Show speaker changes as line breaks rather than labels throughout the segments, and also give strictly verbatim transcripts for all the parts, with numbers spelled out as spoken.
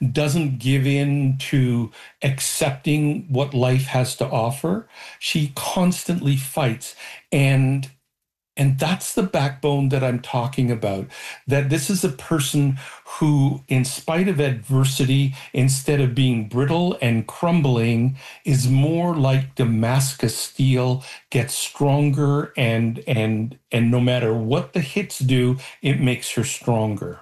doesn't give in to accepting what life has to offer. She constantly fights. And and that's the backbone that I'm talking about, that this is a person who, in spite of adversity, instead of being brittle and crumbling, is more like Damascus steel, gets stronger, and and and no matter what the hits do, it makes her stronger.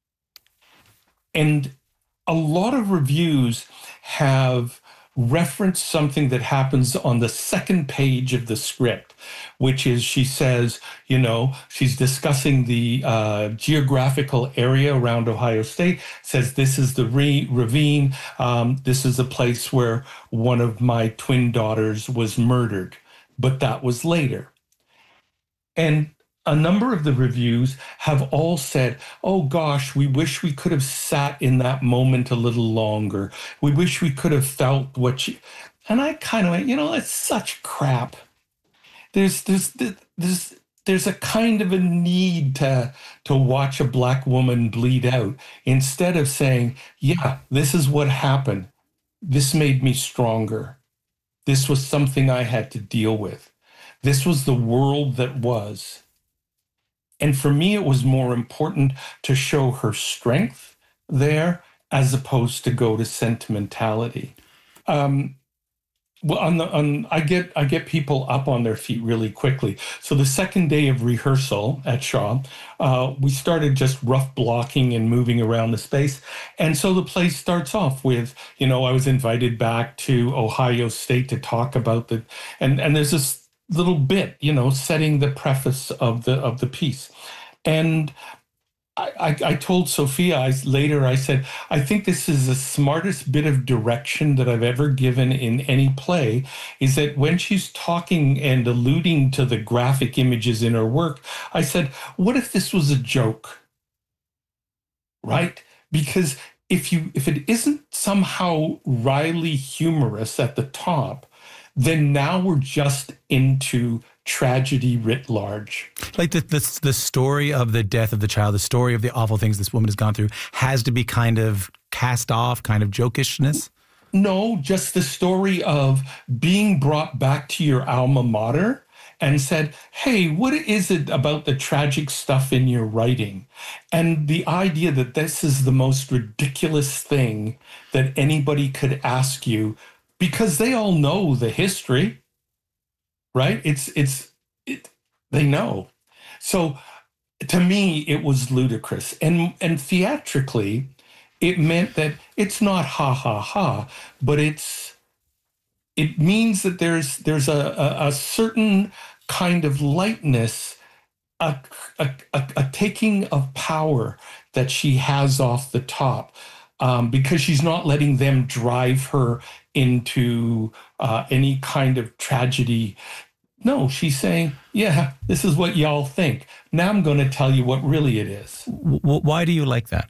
And a lot of reviews have referenced something that happens on the second page of the script, which is she says, you know, she's discussing the uh, geographical area around Ohio State, says this is the re- ravine. Um, this is a place where one of my twin daughters was murdered, but that was later. And a number of the reviews have all said, oh gosh, we wish we could have sat in that moment a little longer. We wish we could have felt what she, and I kind of went, you know, that's such crap. There's, there's, there's, there's a kind of a need to, to watch a Black woman bleed out instead of saying, yeah, this is what happened. This made me stronger. This was something I had to deal with. This was the world that was. And for me, it was more important to show her strength there as opposed to go to sentimentality. Um, well, on the on, I get I get people up on their feet really quickly. So the second day of rehearsal at Shaw, uh, we started just rough blocking and moving around the space. And so the play starts off with, you know, I was invited back to Ohio State to talk about the, and and there's this little bit, you know, setting the preface of the of the piece. And I, I, I told Sophia I, later, I said, I think this is the smartest bit of direction that I've ever given in any play, is that when she's talking and alluding to the graphic images in her work, I said, what if this was a joke? Right? Because if you if it isn't somehow wryly humorous at the top, then now we're just into tragedy writ large.
Like the, the the story of the death of the child, the story of the awful things this woman has gone through has to be kind of cast off, kind of jokishness?
No, just the story of being brought back to your alma mater and said, hey, what is it about the tragic stuff in your writing? And the idea that this is the most ridiculous thing that anybody could ask you, because they all know the history, right? It's, it's, it, they know. So to me, it was ludicrous. And, and theatrically, it meant that it's not ha, ha, ha, but it's, it means that there's, there's a, a, a certain kind of lightness, a, a, a, a taking of power that she has off the top. Um, because she's not letting them drive her into uh, any kind of tragedy. No, she's saying, yeah, this is what y'all think. Now I'm going to tell you what really it is.
W- why do you like that?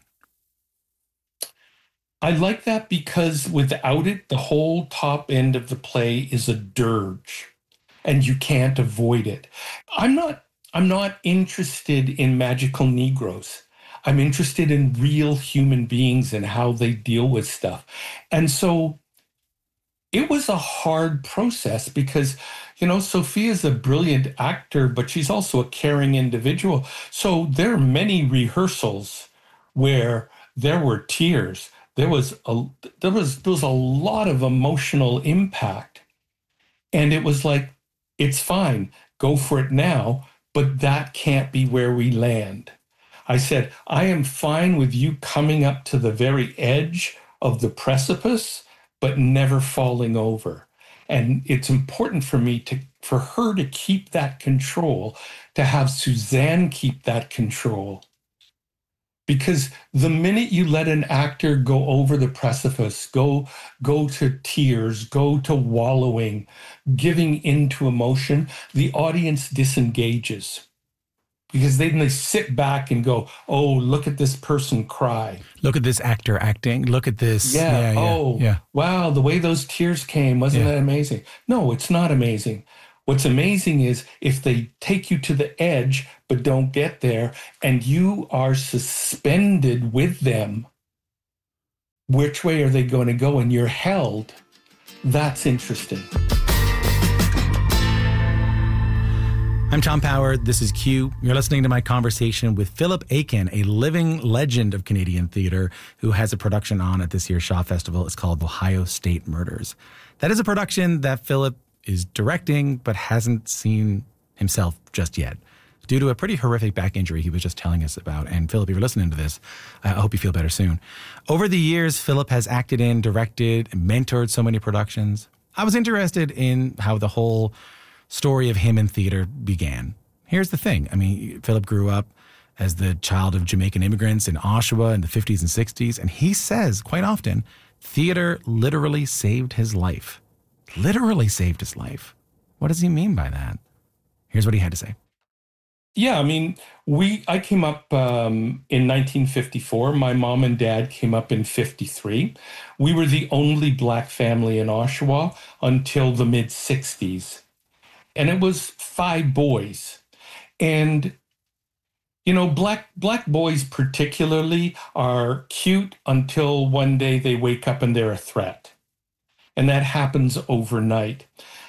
I like that because without it, the whole top end of the play is a dirge, and you can't avoid it. I'm not, I'm not interested in magical Negroes. I'm interested in real human beings and how they deal with stuff. And so it was a hard process because, you know, Sophia's a brilliant actor, but she's also a caring individual. So there are many rehearsals where there were tears. There was a, there was, there was a lot of emotional impact. And it was like, it's fine, go for it now, but that can't be where we land. I said, I am fine with you coming up to the very edge of the precipice, but never falling over. And it's important for me to, for her to keep that control, to have Suzanne keep that control. Because the minute you let an actor go over the precipice, go, go to tears, go to wallowing, giving into emotion, the audience disengages. Because then they sit back and go, oh, look at this person cry.
Look at this actor acting. Look at this.
Yeah.
yeah
oh,
yeah.
wow, the way those tears came, wasn't
Yeah.
that amazing? No, it's not amazing. What's amazing is if they take you to the edge but don't get there, and you are suspended with them, which way are they going to go? And you're held. That's interesting.
I'm Tom Power. This is Q. You're listening to my conversation with Philip Aiken, a living legend of Canadian theatre who has a production on at this year's Shaw Festival. It's called Ohio State Murders. That is a production that Philip is directing but hasn't seen himself just yet, due to a pretty horrific back injury he was just telling us about. And Philip, if you're listening to this, I hope you feel better soon. Over the years, Philip has acted in, directed, and mentored so many productions. I was interested in how the whole story of him in theater began. Here's the thing. I mean, Philip grew up as the child of Jamaican immigrants in Oshawa in the fifties and sixties, and he says quite often, theater literally saved his life. Literally saved his life. What does he mean by that? Here's what he had to say.
Yeah, I mean, we. I came up um, in nineteen fifty-four. My mom and dad came up in fifty-three. We were the only Black family in Oshawa until the mid-sixties. And it was five boys. And, you know, black black boys particularly are cute until one day they wake up and they're a threat. And that happens overnight.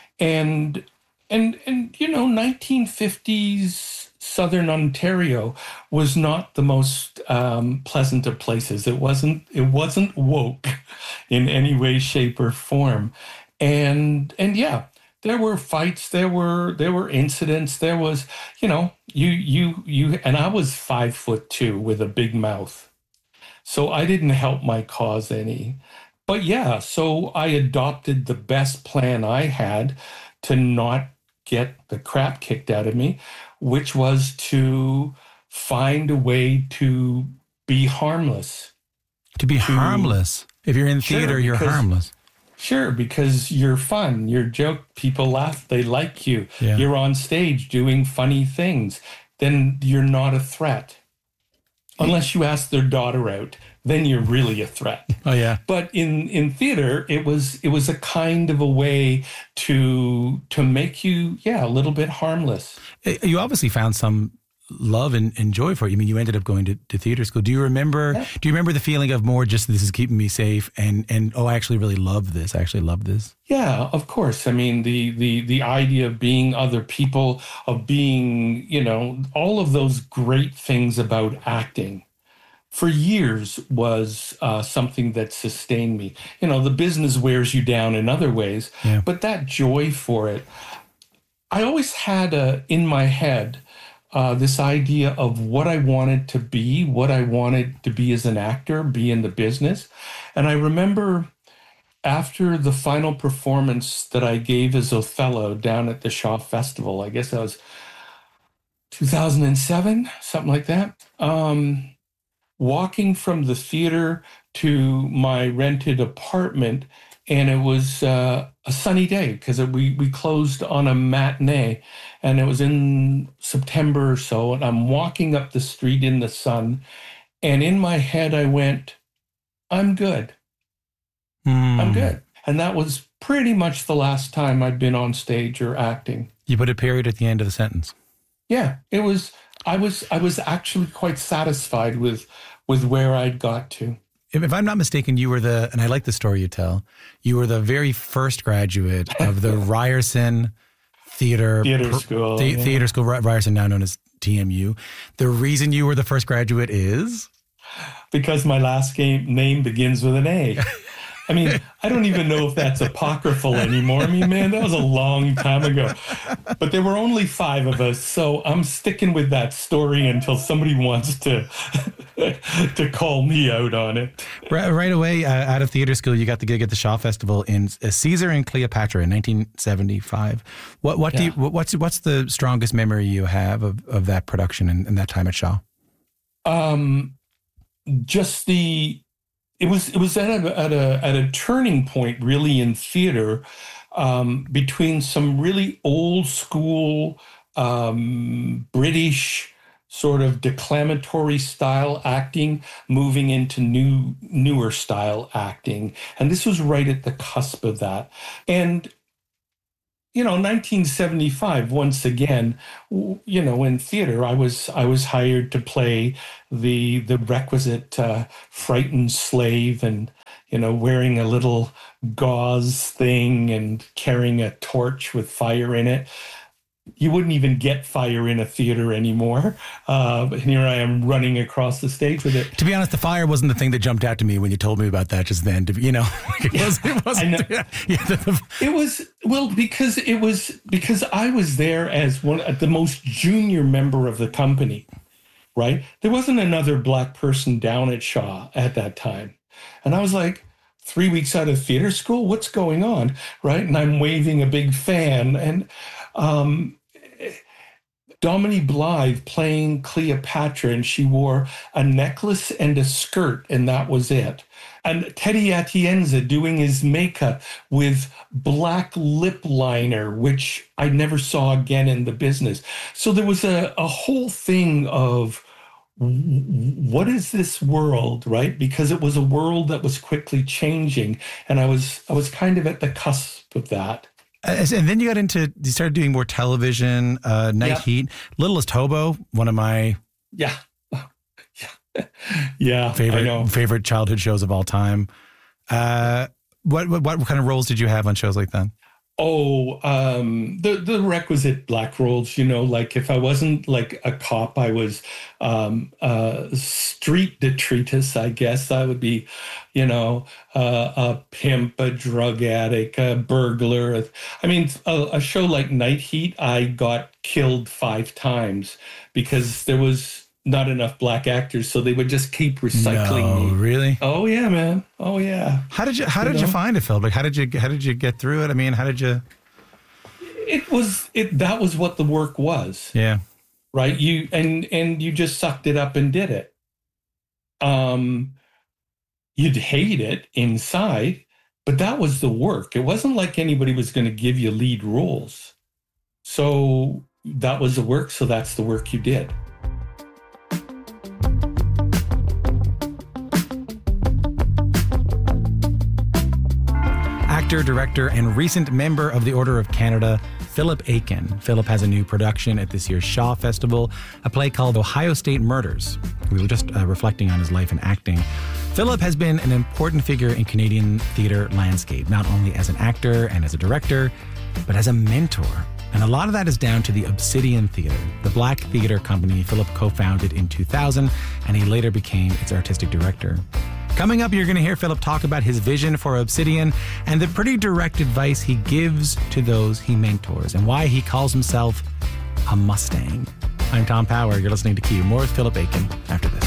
And, and, and you know, nineteen fifties Southern Ontario was not the most um, pleasant of places. It wasn't, it wasn't woke in any way, shape, or form. And, and yeah, there were fights, there were there were incidents, there was, you know, you you you and I was five foot two with a big mouth. So I didn't help my cause any. But yeah, so I adopted the best plan I had to not get the crap kicked out of me, which was to find a way to be harmless.
To be to, harmless. If you're in theater, sure, you're harmless.
Sure, because you're fun, you're joke, people laugh, they like you.
Yeah.
You're on stage doing funny things. Then you're not a threat. Unless you ask their daughter out, then you're really a threat.
Oh yeah.
But in, in theater, it was it was a kind of a way to to make you, yeah, a little bit harmless.
You obviously found some love and, and joy for it. I mean, you ended up going to, to theater school. Do you remember, yeah. do you remember the feeling of more just this is keeping me safe and, and, oh, I actually really love this. I actually love this.
Yeah, of course. I mean, the, the, the idea of being other people, of being, you know, all of those great things about acting for years was uh, something that sustained me. You know, the business wears you down in other ways,
yeah.
but that joy for it, I always had a, in my head, Uh, this idea of what I wanted to be, what I wanted to be as an actor, be in the business. And I remember after the final performance that I gave as Othello down at the Shaw Festival, I guess that was two thousand seven, something like that, um, walking from the theater to my rented apartment, and it was uh, a sunny day because we, we closed on a matinee, and it was in September or so, and I'm walking up the street in the sun, and in my head I went, I'm good.
Mm.
I'm good. And that was pretty much the last time I'd been on stage or acting.
You put a period at the end of the sentence.
Yeah, it was, I was, I was actually quite satisfied with, with where I'd got to.
If I'm not mistaken, you were the, and I like the story you tell, you were the very first graduate of the Ryerson Theater,
theater School.
The, yeah. Theater School, Ryerson, now known as T M U. The reason you were the first graduate is?
Because my last game, name begins with an A. I mean, I don't even know if that's apocryphal anymore. I mean, man, that was a long time ago. But there were only five of us, so I'm sticking with that story until somebody wants to to call me out on it.
Right, right away, uh, out of theater school, you got the gig at the Shaw Festival in uh, Caesar and Cleopatra in nineteen seventy-five. What what yeah. do you, what's what's the strongest memory you have of, of that production and, and that time at Shaw?
Um, just the. It was it was at a at a at a turning point really in theater, um, between some really old school um, British sort of declamatory style acting, moving into new newer style acting, and this was right at the cusp of that. And you know, nineteen seventy-five. Once again, you know, in theater, I was I was hired to play the the requisite uh, frightened slave, and you know, wearing a little gauze thing and carrying a torch with fire in it. You wouldn't even get fire in a theater anymore. Uh, but here I am running across the stage with it.
To be honest, the fire wasn't the thing that jumped out to me when you told me about that just then. To, you know, it,
yeah,
was, it wasn't.
I know.
Yeah, yeah, the,
it was, well, because it was, because I was there as one, the most junior member of the company, right? There wasn't another Black person down at Shaw at that time. And I was like, three weeks out of theater school, what's going on, right? And I'm waving a big fan. And um, Dominique Blythe playing Cleopatra, and she wore a necklace and a skirt, and that was it. And Teddy Atienza doing his makeup with black lip liner, which I never saw again in the business. So there was a, a whole thing of, what is this world, right? Because it was a world that was quickly changing, and I was I was kind of at the cusp of that.
Uh, and then you got into, you started doing more television, uh, Night
Yeah.
Heat, Littlest Hobo, one of my
Yeah, yeah, yeah.
favorite
I know.
favorite childhood shows of all time. Uh, what, what what kind of roles did you have on shows like that?
Oh, um, the the requisite Black roles, you know, like if I wasn't like a cop, I was um, uh, street detritus, I guess. I would be, you know, uh, a pimp, a drug addict, a burglar. I mean, a, a show like Night Heat, I got killed five times because there was not enough Black actors, so they would just keep recycling
No,
me.
really?
Oh yeah, man. Oh yeah.
How did you How
You
did you
know?
find it, Phil? Like, how did you how did you get through it? I mean, how did you?
It was it. That was what the work was.
Yeah.
Right, you and and you just sucked it up and did it. Um, you'd hate it inside, but that was the work. It wasn't like anybody was going to give you lead roles. So that was the work. So that's the work you did.
Actor, director, and recent member of the Order of Canada, Philip Aiken. Philip has a new production at this year's Shaw Festival, a play called Ohio State Murders. We were just uh, reflecting on his life in acting. Philip has been an important figure in Canadian theatre landscape, not only as an actor and as a director, but as a mentor. And a lot of that is down to the Obsidian Theatre, the Black theatre company Philip co-founded in two thousand, and he later became its artistic director. Coming up, you're going to hear Philip talk about his vision for Obsidian and the pretty direct advice he gives to those he mentors and why he calls himself a Mustang. I'm Tom Power. You're listening to Q. More with Philip Aiken after this.